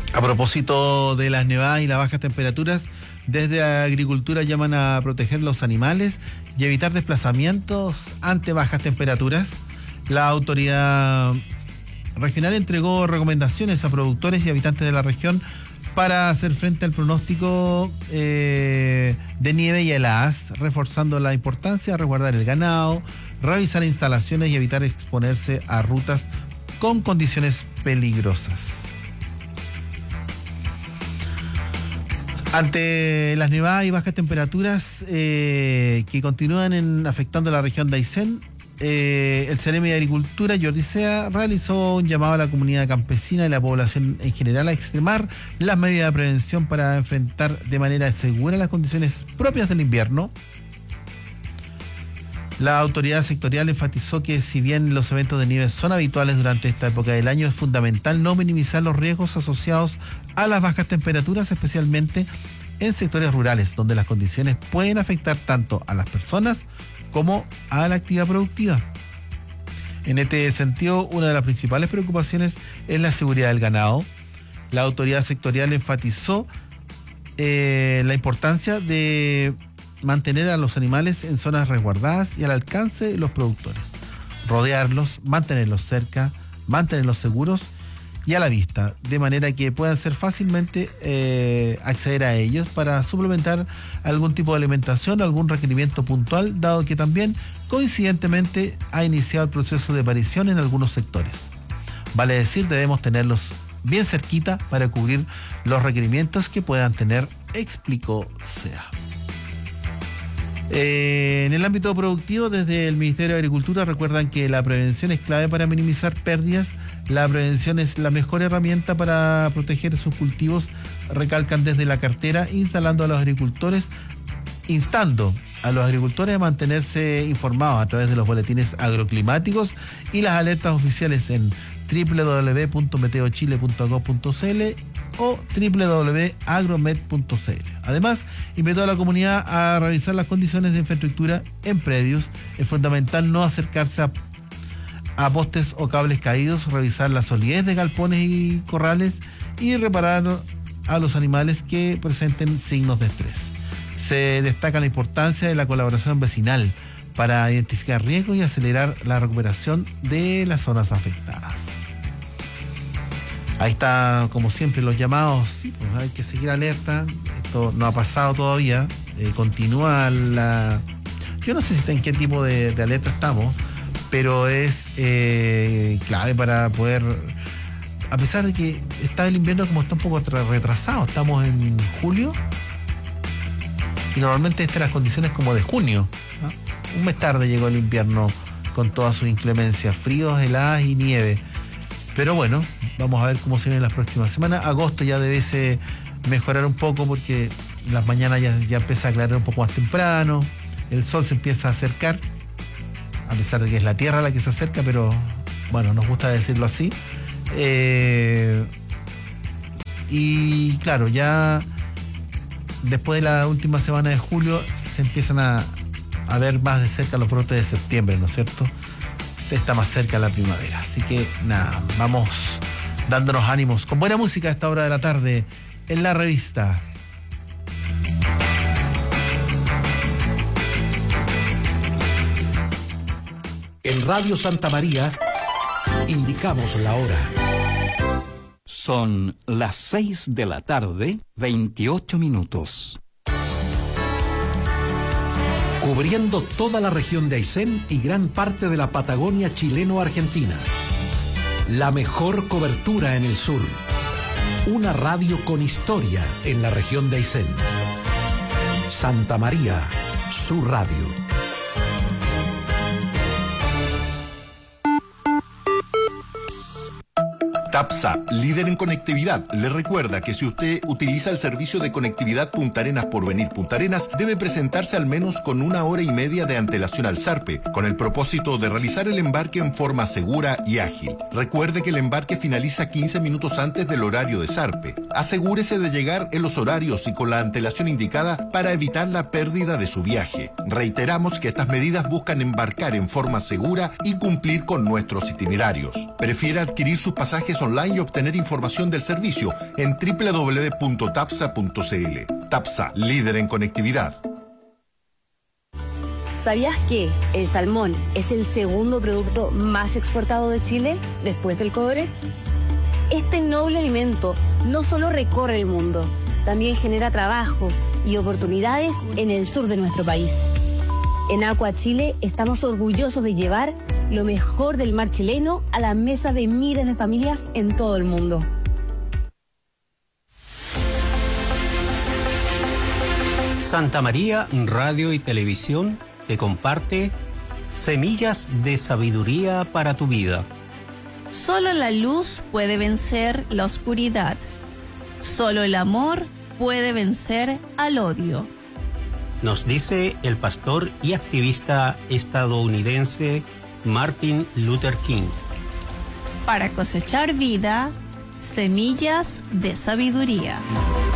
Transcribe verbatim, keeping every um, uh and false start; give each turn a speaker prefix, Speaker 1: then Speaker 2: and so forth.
Speaker 1: A propósito de las nevadas y las bajas temperaturas, desde Agricultura llaman a proteger los animales y evitar desplazamientos ante bajas temperaturas. La autoridad regional entregó recomendaciones a productores y habitantes de la región para hacer frente al pronóstico eh, de nieve y heladas, reforzando la importancia de resguardar el ganado, revisar instalaciones y evitar exponerse a rutas con condiciones peligrosas. Ante las nevadas y bajas temperaturas eh, que continúan en, afectando la región de Aysén, eh, el Ceremi de Agricultura, Jordi Sea, realizó un llamado a la comunidad campesina y la población en general a extremar las medidas de prevención para enfrentar de manera segura las condiciones propias del invierno. La autoridad sectorial enfatizó que si bien los eventos de nieve son habituales durante esta época del año, es fundamental no minimizar los riesgos asociados a las bajas temperaturas, especialmente en sectores rurales, donde las condiciones pueden afectar tanto a las personas como a la actividad productiva. En este sentido, una de las principales preocupaciones es la seguridad del ganado. La autoridad sectorial enfatizó eh, la importancia de mantener a los animales en zonas resguardadas y al alcance de los productores, rodearlos, mantenerlos cerca, mantenerlos seguros y a la vista, de manera que puedan ser fácilmente eh, acceder a ellos para suplementar algún tipo de alimentación o algún requerimiento puntual, dado que también coincidentemente ha iniciado el proceso de aparición en algunos sectores. Vale decir, debemos tenerlos bien cerquita para cubrir los requerimientos que puedan tener, explicó Sea. Eh, en el ámbito productivo, desde el Ministerio de Agricultura recuerdan que la prevención es clave para minimizar pérdidas. La prevención es la mejor herramienta para proteger sus cultivos, recalcan desde la cartera, instalando a los agricultores, instando a los agricultores a mantenerse informados a través de los boletines agroclimáticos y las alertas oficiales en doble u doble u doble u punto meteochile punto gov punto c l o doble u doble u doble u punto agromed punto c l. Además, invitó a la comunidad a revisar las condiciones de infraestructura en predios. Es fundamental no acercarse a, a postes o cables caídos, revisar la solidez de galpones y corrales y reparar a los animales que presenten signos de estrés. Se destaca la importancia de la colaboración vecinal para identificar riesgos y acelerar la recuperación de las zonas afectadas. Ahí está, como siempre, los llamados. Sí, pues hay que seguir alerta. Esto no ha pasado todavía. Eh, continúa la... Yo no sé si en qué tipo de, de alerta estamos, pero es eh, clave para poder... A pesar de que está el invierno como está un poco retrasado, estamos en julio y normalmente estas las condiciones como de junio, ¿no? Un mes tarde llegó el invierno con todas sus inclemencias, fríos, heladas y nieve. Pero bueno, vamos a ver cómo se viene las próximas semanas. Agosto ya debe mejorar un poco porque las mañanas ya, ya empieza a aclarar un poco más temprano, el sol se empieza a acercar, a pesar de que es la tierra la que se acerca, pero bueno, nos gusta decirlo así. Eh, y claro, ya después de la última semana de julio se empiezan a, a ver más de cerca los brotes de septiembre, ¿no es cierto? Está más cerca la primavera, así que nada, vamos dándonos ánimos con buena música a esta hora de la tarde en la revista.
Speaker 2: En Radio Santa María indicamos la hora.
Speaker 3: Son las seis de la tarde, veintiocho minutos.
Speaker 2: Cubriendo toda la región de Aysén y gran parte de la Patagonia chileno-argentina. La mejor cobertura en el sur. Una radio con historia en la región de Aysén. Santa María, su radio.
Speaker 4: TAPSAP, líder en conectividad, le recuerda que si usted utiliza el servicio de conectividad Punta Arenas por venir Punta Arenas, debe presentarse al menos con una hora y media de antelación al Sarpe, con el propósito de realizar el embarque en forma segura y ágil. Recuerde que el embarque finaliza quince minutos antes del horario de Sarpe. Asegúrese de llegar en los horarios y con la antelación indicada para evitar la pérdida de su viaje. Reiteramos que estas medidas buscan embarcar en forma segura y cumplir con nuestros itinerarios. Prefiere adquirir sus pasajes trámites online y obtener información del servicio en doble u doble u doble u punto tapsa punto c l. Tapsa, líder en conectividad.
Speaker 5: ¿Sabías que el salmón es el segundo producto más exportado de Chile después del cobre? Este noble alimento no solo recorre el mundo, también genera trabajo y oportunidades en el sur de nuestro país. En Aqua Chile estamos orgullosos de llevar lo mejor del mar chileno a la mesa de miles de familias en todo el mundo.
Speaker 6: Santa María Radio y Televisión te comparte Semillas de Sabiduría para tu Vida.
Speaker 7: Solo la luz puede vencer la oscuridad. Solo el amor puede vencer al odio.
Speaker 6: Nos dice el pastor y activista estadounidense Martin Luther King.
Speaker 7: Para cosechar vida, semillas de sabiduría.